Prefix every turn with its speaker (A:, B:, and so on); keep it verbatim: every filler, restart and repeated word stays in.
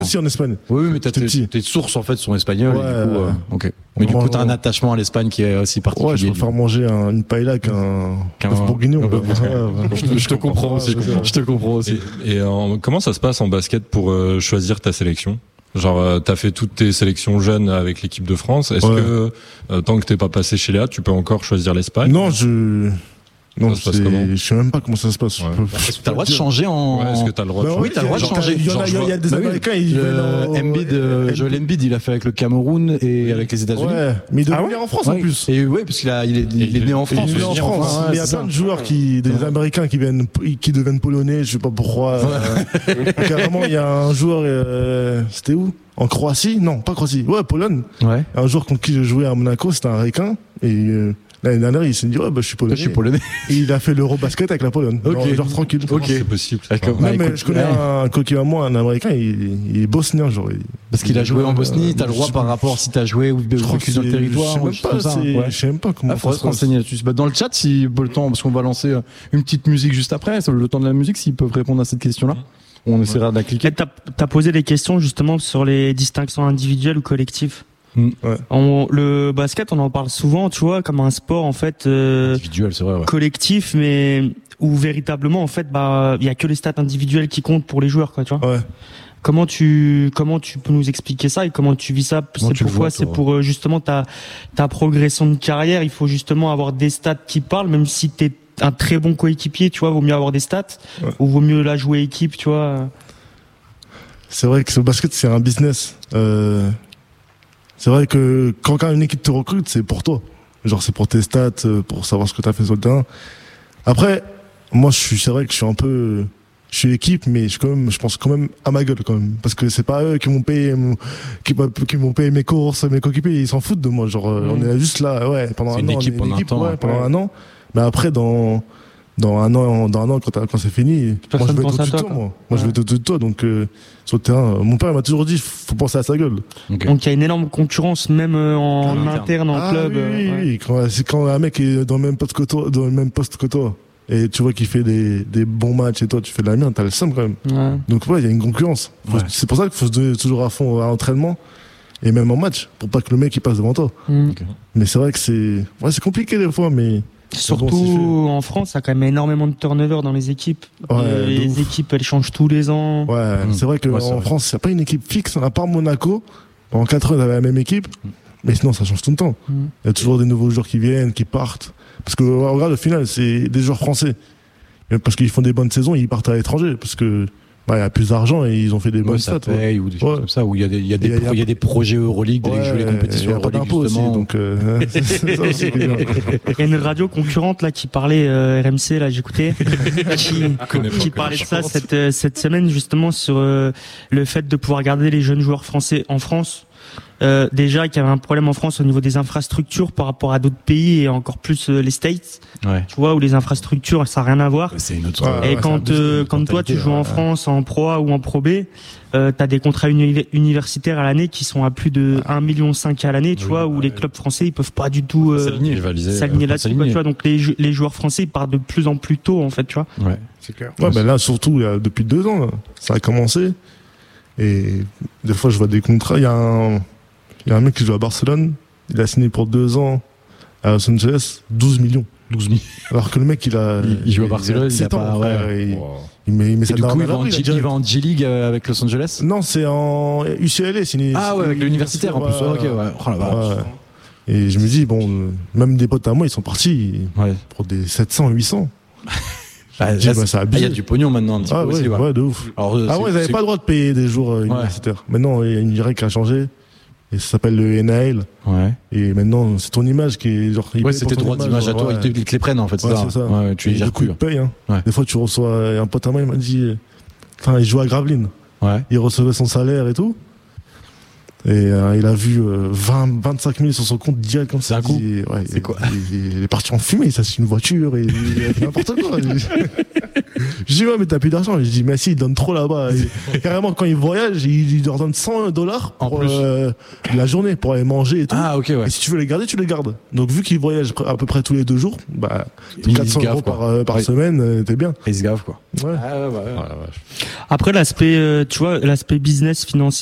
A: aussi en Espagne.
B: Oui, mais t'as tes, tes sources en fait sont espagnoles.
A: Ouais,
B: et du coup, euh, ok. Mais du coup, t'as un attachement à l'Espagne qui est aussi particulier.
A: Ouais, je préfère manger un, une paella qu'un
B: qu'un
A: bœuf bourguignon.
B: Ouais, ouais. Je, te, je te comprends aussi. Je te comprends aussi.
C: Et, et en, comment ça se passe en basket pour euh, choisir ta sélection? Genre, euh, t'as fait toutes tes sélections jeunes avec l'équipe de France. Est-ce
A: ouais.
C: que euh, tant que t'es pas passé chez Léa, tu peux encore choisir l'Espagne?
A: Non, je. Non,
C: ça se passe comment?
A: Je sais même pas comment ça se passe.
C: Ouais.
B: Est-ce que t'as le droit de changer en.
C: Ouais, est-ce que t'as le droit de
A: bah
C: changer?
B: Oui, t'as le droit de changer.
A: Il y, en a, il y a des
B: bah
A: Américains,
B: oui.
A: ils
B: le
A: veulent.
B: Embiid, euh, Joel Embiid, il a fait avec le Cameroun et oui. avec les États-Unis.
A: Ouais, mais il doit
B: ah
A: venir
B: ouais
A: en France
B: ouais.
A: en plus.
B: Et ouais, parce qu'il a, il est, il est né en France.
A: Il est né en France.
B: Ouais,
A: mais il y a plein de joueurs qui, des Américains qui viennent, qui deviennent polonais. Je sais pas pourquoi. Ouais. Euh, carrément, il y a un joueur. Euh, c'était où? En Croatie? Non, pas Croatie. Ouais, Pologne.
B: Ouais.
A: Un joueur contre qui je jouais à Monaco, c'était un Ricain. Et euh, l'année dernière, il s'est dit, ouais, bah, je suis polonais.
B: Je suis polonais.
A: Et il a fait l'Eurobasket avec la Pologne.
B: Ok.
A: Genre, genre tranquille.
B: Ok.
C: C'est possible.
A: Non,
B: bah,
A: mais
B: écoute,
A: je connais
B: ouais.
A: un coquille à moi, un Américain, il, il est bosnien, genre. Il,
B: Parce qu'il a joué en Bosnie, t'as le droit
A: je-
B: par rapport si t'as joué ou vécu dans le
A: Je sais
B: territoire. ou
A: même
B: des choses
A: pas,
B: comme ça,
A: c'est-
B: ouais.
A: je sais même pas comment
B: Ah, faudrait
A: ça
B: se
A: se passe.
B: renseigner là-dessus. Bah, dans le chat, si le temps, parce qu'on va lancer une petite musique juste après, c'est le temps de la musique, s'ils peuvent répondre à cette question-là. On essaiera de la cliquer.
D: T'as, t'as posé des questions justement sur les distinctions individuelles ou collectives.
B: Mm.
A: Ouais.
D: On, le basket, on en parle souvent, tu vois, comme un sport en fait euh,
B: Individuel, c'est vrai, ouais.
D: collectif, mais où véritablement en fait, bah, il y a que les stats individuelles qui comptent pour les joueurs, quoi, tu vois.
A: Ouais.
D: Comment tu comment tu peux nous expliquer ça et comment tu vis ça?
B: Comment
D: C'est
B: tu le
D: pourquoi?
B: vois,
D: C'est
B: toi
D: pour euh, justement ta ta progression de carrière. Il faut justement avoir des stats qui parlent, même si t'es un très bon coéquipier, tu vois, vaut mieux avoir des stats
A: Ouais.
D: ou vaut mieux la jouer équipe, tu vois.
A: C'est vrai que le basket, c'est un business. Euh, c'est vrai que quand quand une équipe te recrute, c'est pour toi. Genre, c'est pour tes stats, euh, pour savoir ce que t'as fait sur le terrain. Après, moi, je suis, c'est vrai que je suis un peu, je suis équipe, mais je, quand même, je pense quand même à ma gueule, quand même. Parce que c'est pas eux qui m'ont payé, mon- qui, m'a- qui m'ont payé mes courses, mes coéquipiers, ils s'en foutent de moi. Genre, euh,
D: Mmh.
A: on est juste là, ouais, pendant
B: C'est
A: un
B: une
A: an.
B: équipe
A: on est
B: pendant un temps,
A: ouais,
B: ouais.
A: pendant un an. Mais après, dans, dans un an, dans un an, quand, t'as- quand c'est fini, moi,
D: Personne
A: je vais
D: pense
A: être
D: à
A: au-dessus de
D: toi,
A: toi,
D: quoi.
A: moi. Moi, je vais
D: Ouais.
A: être au-dessus de toi, donc, euh, sur le terrain. Mon père m'a toujours dit, faut penser à sa gueule.
B: Ok.
D: Donc il y a une énorme concurrence même euh, en
B: En
D: interne,
B: interne.
D: en
A: Ah
D: club.
A: oui,
D: euh,
A: oui,
D: ouais.
A: oui. Quand, c'est quand un mec est dans le même poste que toi, dans le même poste que toi, et tu vois qu'il fait des, des bons matchs et toi tu fais de la merde, t'as le seum quand même.
D: Ouais.
A: Donc ouais, il y a une concurrence. Faut-
B: Ouais.
A: C'est pour ça qu'il faut se donner toujours à fond à l'entraînement et même en match, pour pas que le mec il passe devant toi.
D: Mm.
A: Mais c'est vrai que c'est, ouais, c'est compliqué des fois, mais
D: Surtout
A: bon, c'est fait.
D: en France, il y a quand même énormément de turnover dans les équipes.
A: Ouais,
D: Euh,
A: de
D: les
A: ouf.
D: équipes, elles changent tous les ans.
A: ouais,
B: Mm.
A: c'est vrai que
B: Ouais, c'est
A: en
B: vrai.
A: France, il n'y a pas une équipe fixe, à part Monaco. En quatre ans, ils avaient la même équipe, mais sinon ça change tout le temps.
D: Mm.
A: Il y a toujours des nouveaux joueurs qui viennent, qui partent. Parce que regarde, au final, c'est des joueurs français. Et parce qu'ils font des bonnes saisons, ils partent à l'étranger. Parce que bah, il y a plus d'argent et ils ont fait des
B: Ouais,
A: bonnes
B: ça
A: stats. ouais.
B: paye ou des choses
A: Ouais.
B: comme ça, où il y a des, il y a des,
A: Il y a-
B: pro- il y a des projets Euroleague, des
A: Ouais,
B: jeux, les
A: il
B: compétitions
A: y a pas
B: Euroleague,
A: d'impôt aussi,
B: justement.
A: donc euh, c'est ça aussi qui est bien.
D: Il y a une radio concurrente là qui parlait euh, R M C là, j'écoutais, qui,
C: connais pas
D: qui
C: encore,
D: parlait de
C: je
D: ça
C: pense.
D: cette euh, cette semaine justement sur euh, le fait de pouvoir garder les jeunes joueurs français en France. Euh, déjà qu'il y avait un problème en France au niveau des infrastructures par rapport à d'autres pays et encore plus euh, les States,
B: Ouais.
D: tu vois, où les infrastructures ça n'a rien à voir.
B: C'est une autre.
A: Ouais,
D: Et
A: ouais,
D: quand
A: c'est un
D: euh,
B: business,
D: quand toi tu
B: mentalité,
D: joues en
B: ouais.
D: France en Pro A ou en Pro B, euh, t'as des contrats uni- universitaires à l'année qui sont à plus de un virgule cinq million à l'année, tu
C: Oui,
D: vois, où
C: ouais.
D: les clubs français ils peuvent pas du tout euh,
C: S'aligner, rivaliser.
D: s'aligner
C: euh,
D: là-dessus, quoi,
B: s'aligner.
D: tu vois. Donc les jou- les joueurs français ils partent de plus en plus tôt en fait, tu vois.
B: Ouais.
A: C'est clair. Ouais, ben là, surtout, il y a- depuis deux ans, là, ça a commencé. Et des fois, je vois des contrats. Il y a un, il y a un mec qui joue à Barcelone. Il a signé pour deux ans à Los Angeles, douze millions.
B: douze mille.
A: Alors que le mec, il a.
B: Il- il joue à Barcelone, il a
A: sept ans,
B: pas-
A: frère,
B: ouais.
A: et il,
C: Wow.
A: il met, il met
B: Et
A: ça
B: du
A: dans
B: coup,
A: la
B: il va, en,
A: rue, il a
B: G,
A: direct-
B: il va en G-League euh, avec Los Angeles.
A: Non, c'est en U C L A, signé.
B: Ah ouais, avec l'universitaire en plus.
A: Ouais,
B: Ok, ouais. Oh la vache.
A: ouais. Et je me dis, bon, euh, même des potes à moi, ils sont partis
B: Ouais.
A: pour des sept cents, huit cents.
B: Bah,
A: dis,
B: là,
A: bah,
B: c'est-
A: c'est
B: ah, il
A: abusé.
B: y a du pognon maintenant un petit
A: Ah
B: peu
A: ouais,
B: aussi. Ouais.
A: ouais, de ouf.
B: Alors, euh,
A: Ah
B: c'est-
A: ouais, ils n'avaient
B: c'est-
A: pas le droit de payer des jours euh, universitaires. Maintenant, il y a une règle qui a changé. Et ça s'appelle le N A L.
B: Ouais.
A: Et maintenant, c'est ton image qui est genre. ils
B: Ouais,
A: payent
B: c'était
A: pour ton
B: droit d'image à toi.
A: ouais.
B: Ils te, ils te les prennent en fait. C'est
A: Ouais,
B: ça.
A: c'est ça.
B: Ouais, tu
A: Et
B: les gères
A: du coup,
B: plus.
A: ils payent. Hein.
B: Ouais.
A: Des fois, tu reçois. Un pote à moi, il m'a dit. euh, Enfin, il jouait à Gravelines.
B: Ouais.
A: Il recevait son salaire et tout. Et euh, il a vu euh, vingt, vingt-cinq mille sur son compte direct comme ça.
B: C'est un coup.
A: Il dit, ouais,
B: C'est
A: il-
B: quoi
A: il, il est parti en fumée, il s'achète une voiture et il a fait n'importe quoi. Je dis, ouais, mais t'as plus d'argent. Je dis, mais si, ils donnent trop là-bas. Et carrément, quand ils voyagent, ils, ils leur donnent cent dollars
B: En
A: pour
B: plus.
A: euh, la journée, pour aller manger et tout.
B: Ah, ok, ouais.
A: Et si tu veux les garder, tu les gardes. Donc, vu qu'ils voyagent à peu près tous les deux jours, bah,
B: Ils
A: quatre cents
B: se gavent,
A: euros
B: quoi.
A: par, euh, par
B: Oui.
A: semaine, euh, t'es bien.
B: Ils se gavent, quoi.
A: Ouais.
B: Ah, ouais, ouais.
C: Oh la vache.
D: Après, l'aspect, euh, tu vois, l'aspect business financier.